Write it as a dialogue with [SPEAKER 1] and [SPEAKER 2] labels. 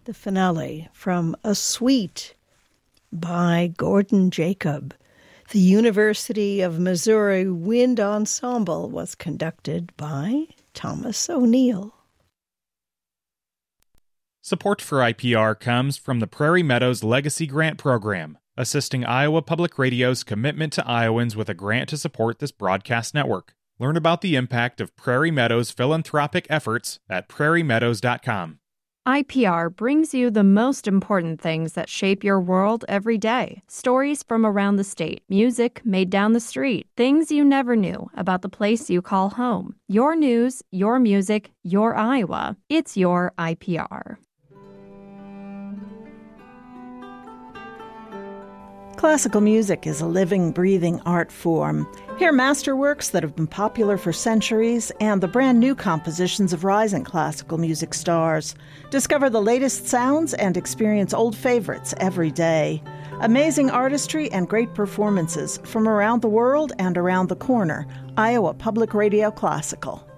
[SPEAKER 1] the finale from A Suite by Gordon Jacob. The University of Missouri Wind Ensemble was conducted by Thomas O'Neill.
[SPEAKER 2] Support for IPR comes from the Prairie Meadows Legacy Grant Program, assisting Iowa Public Radio's commitment to Iowans with a grant to support this broadcast network. Learn about the impact of Prairie Meadows' philanthropic efforts at prairiemeadows.com.
[SPEAKER 3] IPR brings you the most important things that shape your world every day. Stories from around the state, music made down the street, things you never knew about the place you call home. Your news, your music, your Iowa. It's your IPR.
[SPEAKER 4] Classical music is a living, breathing art form. Hear masterworks that have been popular for centuries and the brand new compositions of rising classical music stars. Discover the latest sounds and experience old favorites every day. Amazing artistry and great performances from around the world and around the corner. Iowa Public Radio Classical.